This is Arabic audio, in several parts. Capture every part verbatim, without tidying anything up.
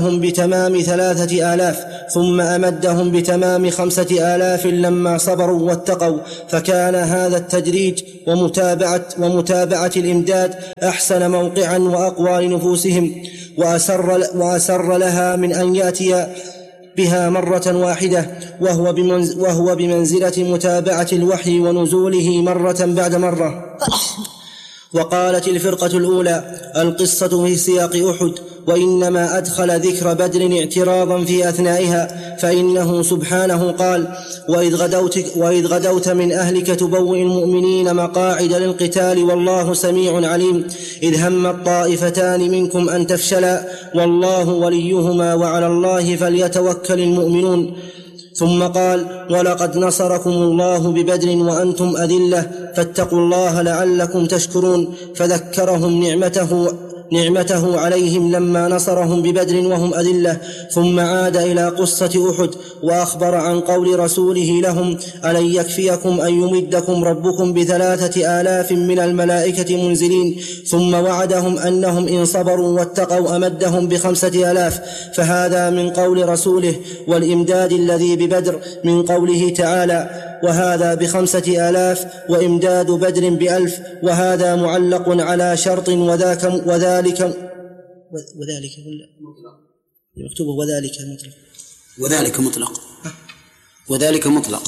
بتمام ثلاثة آلاف ثم أمدهم بتمام خمسة آلاف لما صبروا واتقوا، فكان هذا التدريج ومتابعة, ومتابعة الإمداد أحسن موقعا وأقوى لنفوسهم وأسر, وأسر لها من أن يأتي بها مرة واحدة، وهو, بمنز وهو بمنزلة متابعة الوحي ونزوله مرة بعد مرة. وقالت الفرقة الأولى: القصة في سياق أحد، وإنما أدخل ذكر بدر اعتراضا في أثنائها، فإنه سبحانه قال: وإذ غدوت, وإذ غدوت من أهلك تبوئ المؤمنين مقاعد للقتال والله سميع عليم، إذ هم الطائفتان منكم أن تفشلا والله وليهما وعلى الله فليتوكل المؤمنون. ثم قال: ولقد نصركم الله ببدر وأنتم أذلة فاتقوا الله لعلكم تشكرون، فذكرهم نعمته نعمته عليهم لما نصرهم ببدر وهم أذلة. ثم عاد إلى قصة أحد وأخبر عن قول رسوله لهم: ألن يكفيكم أن يمدكم ربكم بثلاثة آلاف من الملائكة منزلين، ثم وعدهم أنهم إن صبروا واتقوا أمدهم بخمسة آلاف، فهذا من قول رسوله، والإمداد الذي ببدر من قوله تعالى: وهذا بخمسة آلاف، وإمداد بدر بألف، وهذا معلق على شرط وذاك وذلك وذلك مكتوب وذلك مطلق وذلك مطلق وذلك مطلق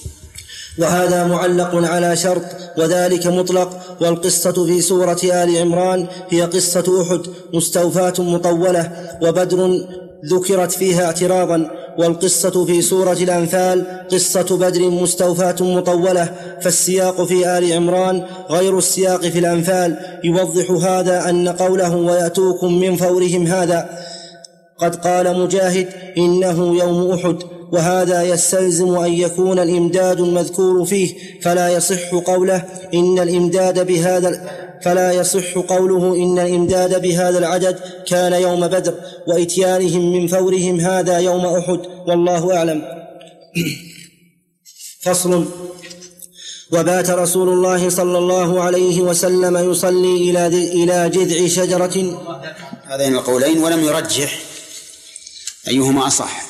وهذا معلق على شرط وذلك مطلق. والقصة في سورة آل عمران هي قصة أحد مستوفاة مطولة، وبدر ذكرت فيها اعتراضا، والقصة في سورة الأنفال قصة بدر مستوفاة مطولة، فالسياق في آل عمران غير السياق في الأنفال. يوضح هذا أن قوله ويأتوكم من فورهم هذا قد قال مجاهد: إنه يوم أحد، وهذا يستلزم أن يكون الإمداد المذكور فيه، فلا يصح قوله إن الإمداد بهذا فلا يصح قوله إن الإمداد بهذا العدد كان يوم بدر، وإتيانهم من فورهم هذا يوم أحد، والله أعلم. فصل. وبات رسول الله صلى الله عليه وسلم يصلي إلى جذع شجرة. هذين القولين ولم يرجح أيهما أصح،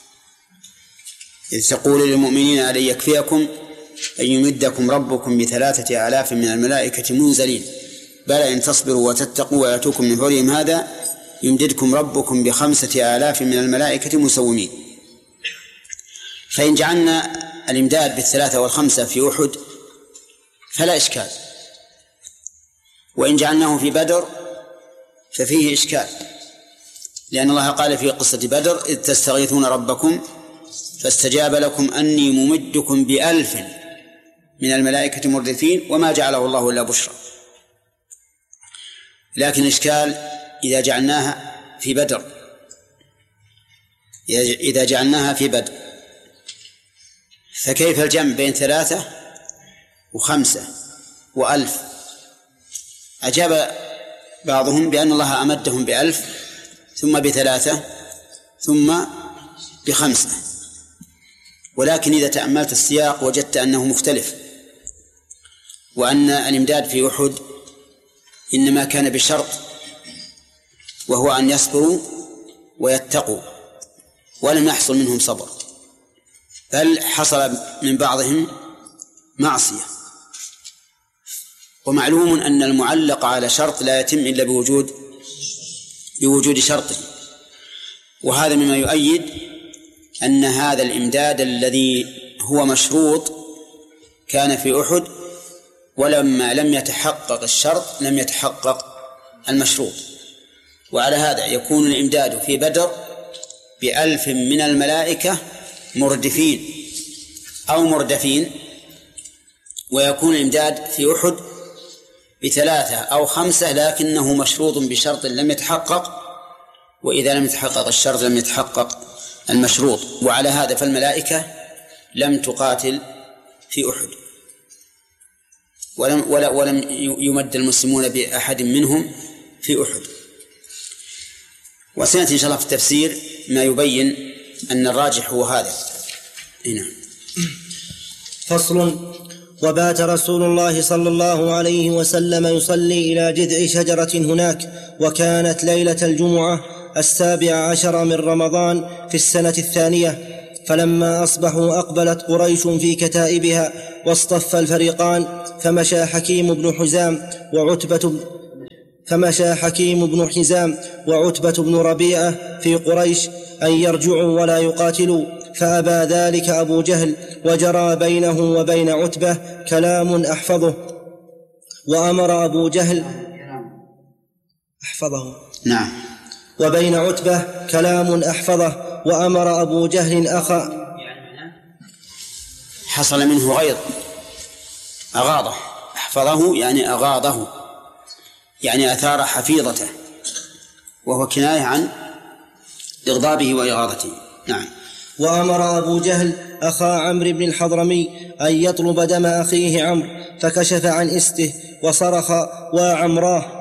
إذ تقول للمؤمنين ألن يكفيكم أن يمدكم ربكم بثلاثة آلاف من الملائكة منزلين، بلى إن تصبروا وتتقوا ويأتوكم من فورهم هذا يمددكم ربكم بخمسة آلاف من الملائكة مسومين. فإن جعلنا الإمداد بالثلاثة والخمسة في أحد فلا إشكال، وإن جعلناه في بدر ففيه إشكال، لأن الله قال في قصة بدر: إذ تستغيثون ربكم فاستجاب لكم أني ممدكم بألف من الملائكة مردفين وما جعله الله إلا بشرى. لكن الإشكال إذا جعلناها في بدر إذا جعلناها في بدر فكيف الجمع بين ثلاثة وخمسة وألف؟ أجاب بعضهم بأن الله أمدهم بألف ثم بثلاثة ثم بخمسة، ولكن إذا تأملت السياق وجدت أنه مختلف، وأن الإمداد في أحد إنما كان بشرط، وهو أن يصبروا ويتقوا، ولم يحصل منهم صبر، بل حصل من بعضهم معصية. ومعلوم أن المعلق على شرط لا يتم إلا بوجود بوجود شرطه، وهذا مما يؤيد أن هذا الإمداد الذي هو مشروط كان في أحد، ولما لم يتحقق الشرط لم يتحقق المشروط. وعلى هذا يكون الإمداد في بدر بألف من الملائكة مردفين أو مردفين، ويكون الإمداد في أحد بثلاثة أو خمسة لكنه مشروط بشرط لم يتحقق، وإذا لم يتحقق الشرط لم يتحقق المشروط. وعلى هذا فالملائكة لم تقاتل في أحد، ولم, ولم يمد المسلمون بأحد منهم في أحد. وسنأتي إن شاء الله في التفسير ما يبين أن الراجح هو هذا. هنا. فصل. وبات رسول الله صلى الله عليه وسلم يصلي إلى جذع شجرة هناك، وكانت ليلة الجمعة، السابع عشر من رمضان في السنة الثانية. فلما أصبحوا أقبلت قريش في كتائبها واصطف الفريقان، فمشى حكيم بن حزام وعتبة فمشى حكيم بن حزام وعتبة بن ربيعة في قريش أن يرجعوا ولا يقاتلوا، فأبى ذلك أبو جهل، وجرى بينه وبين عتبة كلام أحفظه. وأمر أبو جهل أحفظه نعم وبين عتبة كلام أحفظه وأمر أبو جهل أخا حصل منه غيظ، أغاضه، أحفظه يعني أغاضه، يعني أثار حفيظته، وهو كناية عن إغضابه وإغاظته. نعم. وأمر أبو جهل أخا عمرو بن الحضرمي أن يطلب دم أخيه عمرو، فكشف عن إسته وصرخ وعمراه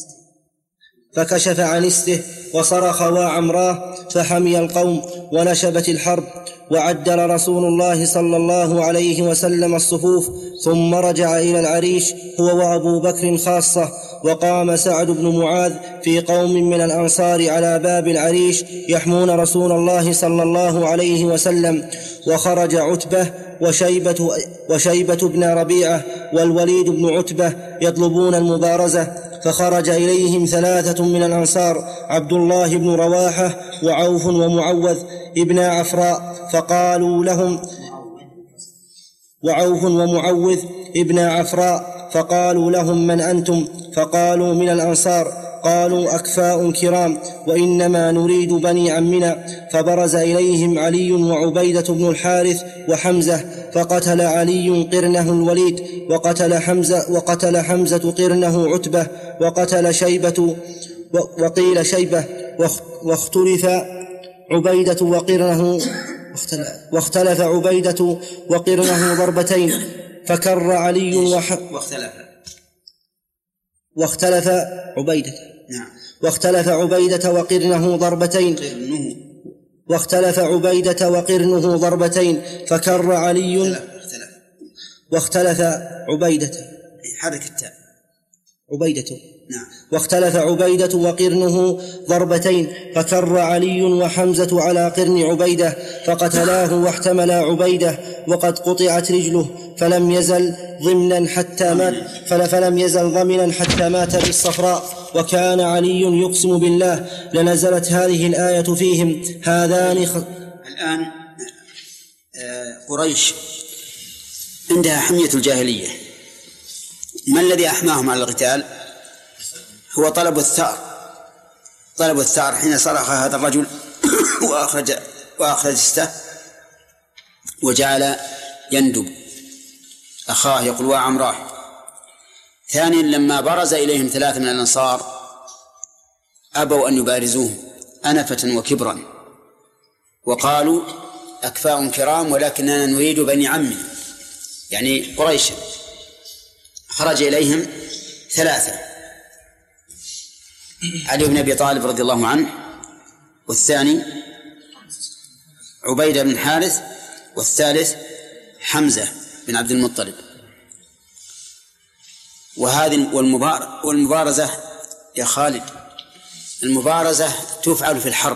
فكشف عن إسته وصرخ وعمراه فحمي القوم ونشبت الحرب، وعدل رسول الله صلى الله عليه وسلم الصفوف، ثم رجع إلى العريش هو وأبو بكر خاصة. وقام سعد بن معاذ في قوم من الأنصار على باب العريش يحمون رسول الله صلى الله عليه وسلم، وخرج عتبة وشيبة, وشيبة بن ربيعة والوليد بن عتبة يطلبون المبارزة، فخرج إليهم ثلاثة من الأنصار عبد الله بن رواحة وعوف ومعوذ ابن عفراء، فقالوا لهم وعوف ومعوذ ابن عفراء فقالوا لهم من أنتم؟ فقالوا من الأنصار. قالوا أكفاء كرام وإنما نريد بني عمنا. فبرز إليهم علي وعبيدة بن الحارث وحمزة، فقتل علي قرنه الوليد، وقتل حمزة, وقتل حمزة قرنه عتبة، وقتل شيبة وقيل شيبة، واختلف عبيدة وقرنه واختلف عبيدة وقرنه ضربتين، فكر علي وح واختلف واختلف عبيدة نعم واختلف عبيدة وقرنه ضربتين قرنه واختلف عبيدة وقرنه ضربتين فكر علي اختلف واختلف عبيدة حرك التاء عبيدة نعم واختلف عبيدة وقرنه ضربتين فكر علي وحمزة على قرن عبيدة فقتلاه واحتمل عبيدة، وقد قطعت رجله فلم يزل ضمنا حتى مات فلم يزل ضمنا حتى مات بالصفراء. وكان علي يقسم بالله لنزلت هذه الآية فيهم هذان خ... الآن قريش عندها حمية الجاهلية، ما الذي أحماهم على القتال؟ هو طلب الثأر طلب الثأر حين صرخ هذا الرجل وأخرج وأخرج استه وجعل يندب أخاه يقول وعمراه. ثانيا لما برز إليهم ثلاثة من الأنصار أبوا أن يبارزوه أنفة وكبرا، وقالوا أكفاء كرام ولكننا نريد بني عمنا يعني قريش. خرج إليهم ثلاثة، علي بن أبي طالب رضي الله عنه، والثاني عبيدة بن حارث، والثالث حمزة بن عبد المطلب. وهذه والمبارزة يا خالد، المبارزة تفعل في الحرب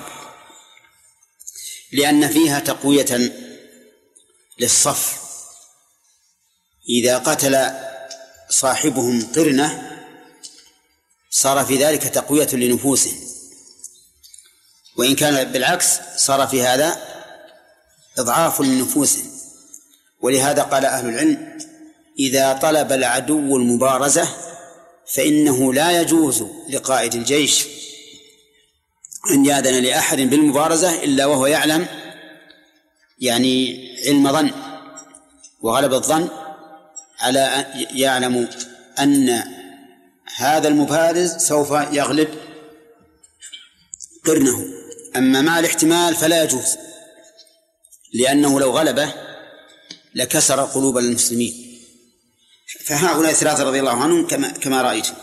لأن فيها تقوية للصف. إذا قتل صاحبهم قرنة صار في ذلك تقوية لنفوسهم، وإن كان بالعكس صار في هذا إضعاف لنفوسهم. ولهذا قال أهل العلم إذا طلب العدو المبارزة فإنه لا يجوز لقائد الجيش أن يأذن لأحد بالمبارزة إلا وهو يعلم يعني علم ظن وغلب الظن على يعلم أن هذا المبارز سوف يغلب قرنه. أما مع الاحتمال فلا يجوز، لأنه لو غلبه لكسر قلوب المسلمين. فهؤلاء الثلاثة رضي الله عنهم كما, كما رأيتم.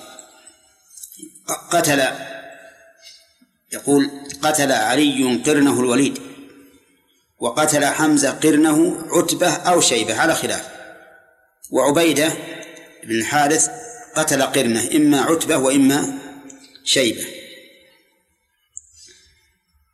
قتل يقول قتل علي قرنه الوليد، وقتل حمزة قرنه عتبة أو شيبة على خلاف، وعبيدة بن الحارث قتل قرنه إما عتبة وإما شيبة.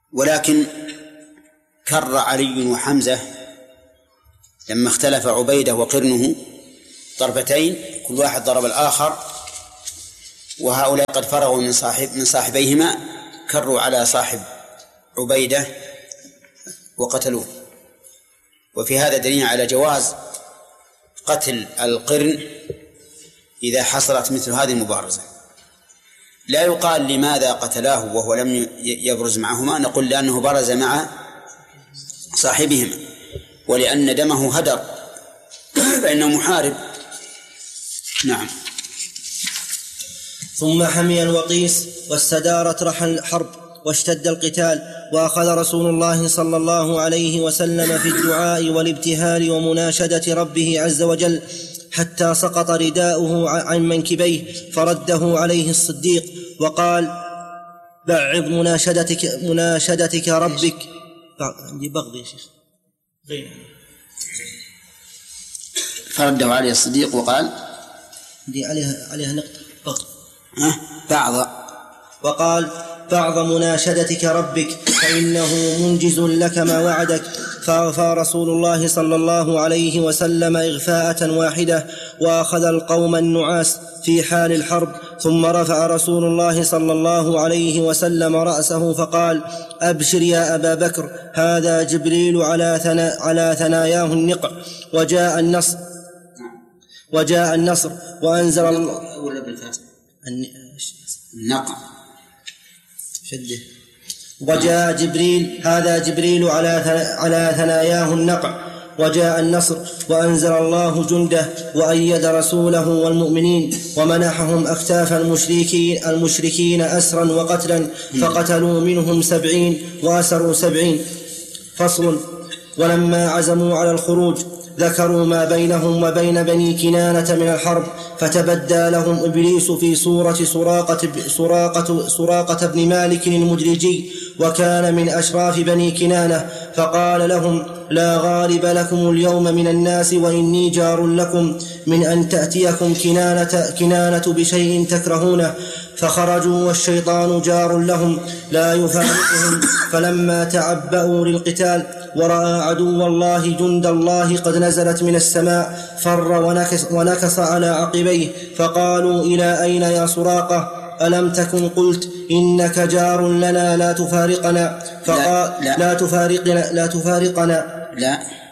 ولكن كر علي وحمزة لما اختلف عبيدة وقرنه ضربتين كل واحد ضرب الآخر، وهؤلاء قد فرغوا من صاحب من صاحبيهما، كروا على صاحب عبيدة وقتلوه. وفي هذا دليل على جواز قتل القرن إذا حصلت مثل هذه المبارزة. لا يقال لماذا قتلاه وهو لم يبرز معهما، نقول لأنه برز مع صاحبهما ولأن دمه هدر فإنه محارب. نعم. ثم حمي الوطيس واستدارت رحى الحرب واشتد القتال، وأخذ رسول الله صلى الله عليه وسلم في الدعاء والابتهال ومناشدة ربه عز وجل حتى سقط رداؤه عن منكبيه، فرده عليه الصديق وقال: بعض مناشدتك مناشدتك ربك. عندي بغض يا شيخ. فرده عليه الصديق وقال دي عليها عليها نقطة بغض. أه؟ بعض وقال: بعض مناشدتك ربك فإنه منجز لك ما وعدك. فأغفى رسول الله صلى الله عليه وسلم إغفاءة واحدة، وأخذ القوم النعاس في حال الحرب. ثم رفع رسول الله صلى الله عليه وسلم رأسه فقال: أبشر يا أبا بكر، هذا جبريل على, ثنا على ثناياه النقع، وجاء النصر وجاء النصر وأنزل الله ولا بالفاتح النقع شده. وجاء جبريل هذا جبريل على على ثناياه النقع، وجاء النصر وأنزل الله جنده وأيد رسوله والمؤمنين، ومنحهم أكتاف المشركين, المشركين أسرا وقتلا، فقتلوا منهم سبعين وأسروا سبعين. فصل. ولما عزموا على الخروج ذكروا ما بينهم وبين بني كنانة من الحرب، فتبدى لهم إبليس في صورة سراقة, سراقة, سراقة بن مالك المدرجي، وكان من أشراف بني كنانة، فقال لهم: لا غالب لكم اليوم من الناس، وإني جار لكم، من أن تأتيكم كنانة, كنانة بشيء تكرهونه. فخرجوا والشيطان جار لهم لا يفارقهم. فلما تعبأوا للقتال ورأى عدو الله جند الله قد نزلت من السماء، فر ونكس, ونكس على عقبيه، فقالوا: إلى أين يا سراقة؟ ألم تكن قلت إنك جار لنا لا تفارقنا؟ فقال: لا, لا. لا تفارقنا لا تفارقنا لا